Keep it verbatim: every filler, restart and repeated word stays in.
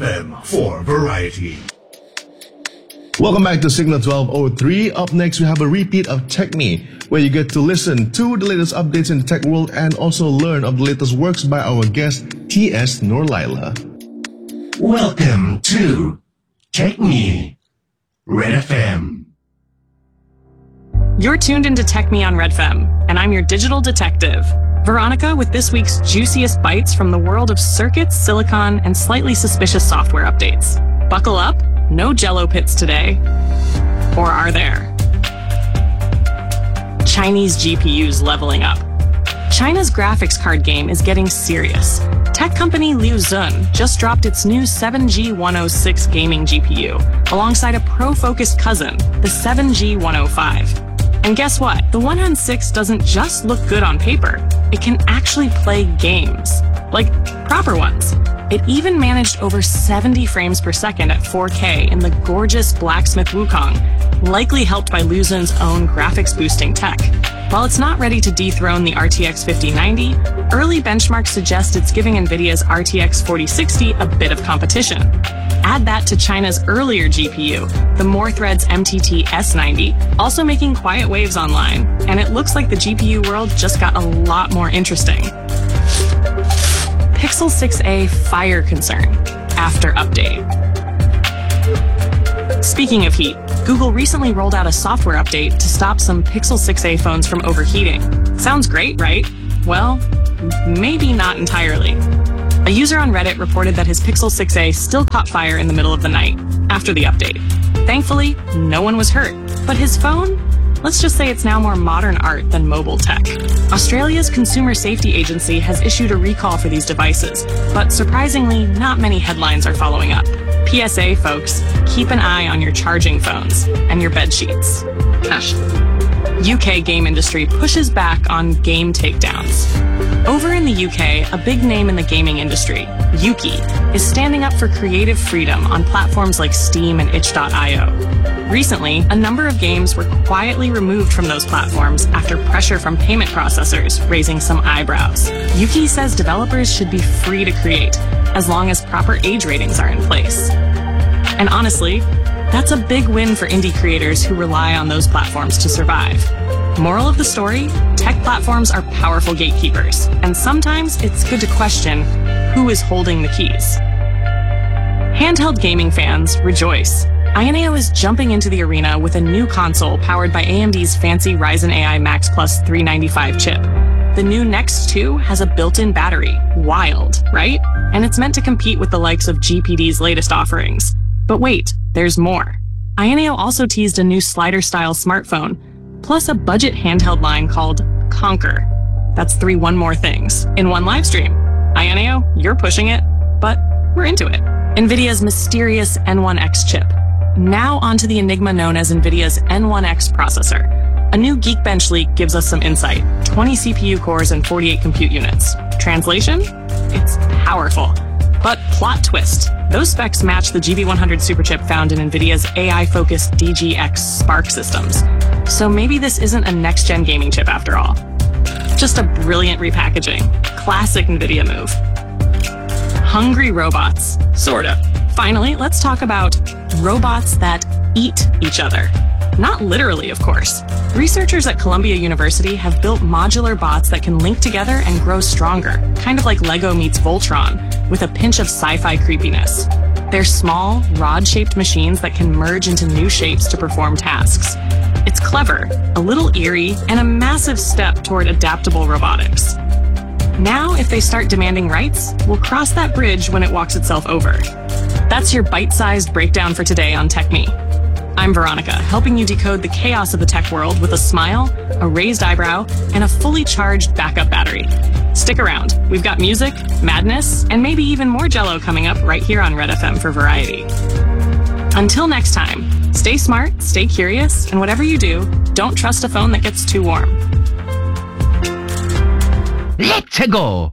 M for Variety. Welcome back to Signal twelve oh three. Up next, we have a repeat of Tech Me, where you get to listen to the latest updates in the tech world and also learn of the latest works by our guest, T S Nurlaila. Welcome to Tech Me, Red F M. You're tuned into Tech Me on Red F M, and I'm your digital detective, Veronica, with this week's juiciest bites from the world of circuits, silicon, and slightly suspicious software updates. Buckle up, no jello pits today. Or are there? Chinese G P Us leveling up. China's graphics card game is getting serious. Tech company Liu Xun just dropped its new seven G one oh six gaming G P U, alongside a pro-focused cousin, the seven G one oh five. And guess what? The one oh six doesn't just look good on paper, it can actually play games. Like, proper ones. It even managed over seventy frames per second at four K in the gorgeous Blacksmith Wukong, likely helped by Liu Xun's own graphics boosting tech. While it's not ready to dethrone the R T X fifty ninety, early benchmarks suggest it's giving NVIDIA's R T X forty sixty a bit of competition. Add that to China's earlier G P U, the Moorthreads M T T S ninety, also making quiet waves online, and it looks like the G P U world just got a lot more interesting. Pixel six a fire concern after update. Speaking of heat, Google recently rolled out a software update to stop some Pixel six a phones from overheating. Sounds great, right? Well, maybe not entirely. A user on Reddit reported that his Pixel six a still caught fire in the middle of the night after the update. Thankfully, no one was hurt, but his phone? Let's just say it's now more modern art than mobile tech. Australia's Consumer Safety Agency has issued a recall for these devices, but surprisingly, not many headlines are following up. P S A, folks, keep an eye on your charging phones and your bed sheets. Hush. U K game industry pushes back on game takedowns. Over in the U K, a big name in the gaming industry, Yuki, is standing up for creative freedom on platforms like Steam and itch dot io. Recently, a number of games were quietly removed from those platforms after pressure from payment processors raising some eyebrows. Yuki says developers should be free to create, as long as proper age ratings are in place. And honestly, that's a big win for indie creators who rely on those platforms to survive. Moral of the story, tech platforms are powerful gatekeepers, and sometimes it's good to question who is holding the keys. Handheld gaming fans, rejoice. Ioneo is jumping into the arena with a new console powered by A M D's fancy Ryzen A I Max Plus three ninety-five chip. The new Next two has a built-in battery. Wild, right? And it's meant to compete with the likes of G P D's latest offerings. But wait, there's more. Ioneo also teased a new slider-style smartphone, plus a budget handheld line called Conquer. That's three one more things in one live stream. Ioneo, you're pushing it, but we're into it. NVIDIA's mysterious N one X chip. Now onto the enigma known as NVIDIA's N one X processor. A new Geekbench leak gives us some insight. twenty C P U cores and forty-eight compute units. Translation? It's powerful. But plot twist. Those specs match the G B one hundred superchip found in NVIDIA's A I-focused D G X Spark systems. So maybe this isn't a next-gen gaming chip after all. Just a brilliant repackaging. Classic NVIDIA move. Hungry robots. Sorta. Finally, let's talk about robots that eat each other. Not literally, of course. Researchers at Columbia University have built modular bots that can link together and grow stronger, kind of like Lego meets Voltron, with a pinch of sci-fi creepiness. They're small, rod-shaped machines that can merge into new shapes to perform tasks. It's clever, a little eerie, and a massive step toward adaptable robotics. Now, if they start demanding rights, we'll cross that bridge when it walks itself over. That's your bite-sized breakdown for today on Tech Me. I'm Veronica, helping you decode the chaos of the tech world with a smile, a raised eyebrow, and a fully charged backup battery. Stick around. We've got music, madness, and maybe even more Jello coming up right here on Red F M for Variety. Until next time, stay smart, stay curious, and whatever you do, don't trust a phone that gets too warm. Let's go!